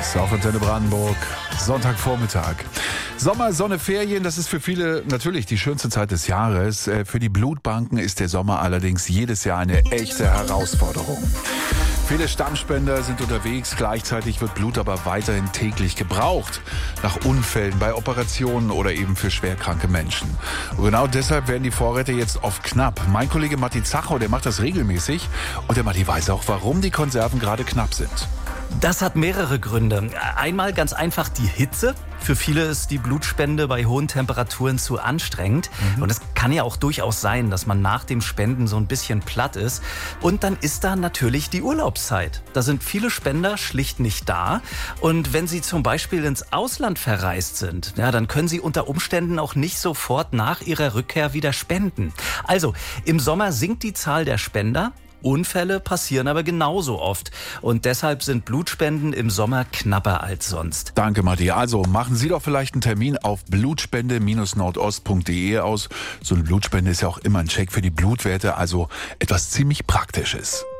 auf Antenne Brandenburg, Sonntagvormittag. Sommer, Sonne, Ferien, das ist für viele natürlich die schönste Zeit des Jahres. Für die Blutbanken ist der Sommer allerdings jedes Jahr eine echte Herausforderung. Viele Stammspender sind unterwegs, gleichzeitig wird Blut aber weiterhin täglich gebraucht. Nach Unfällen, bei Operationen oder eben für schwerkranke Menschen. Und genau deshalb werden die Vorräte jetzt oft knapp. Mein Kollege Matti Zachau, der macht das regelmäßig und der Matti weiß auch, warum die Konserven gerade knapp sind. Das hat mehrere Gründe. Einmal ganz einfach die Hitze. Für viele ist die Blutspende bei hohen Temperaturen zu anstrengend. Und es kann ja auch durchaus sein, dass man nach dem Spenden so ein bisschen platt ist. Und dann ist da natürlich die Urlaubszeit. Da sind viele Spender schlicht nicht da. Und wenn sie zum Beispiel ins Ausland verreist sind, ja, dann können sie unter Umständen auch nicht sofort nach ihrer Rückkehr wieder spenden. Also im Sommer sinkt die Zahl der Spender. Unfälle passieren aber genauso oft. Und deshalb sind Blutspenden im Sommer knapper als sonst. Danke, Matti. Also machen Sie doch vielleicht einen Termin auf blutspende-nordost.de aus. So eine Blutspende ist ja auch immer ein Check für die Blutwerte, also etwas ziemlich Praktisches.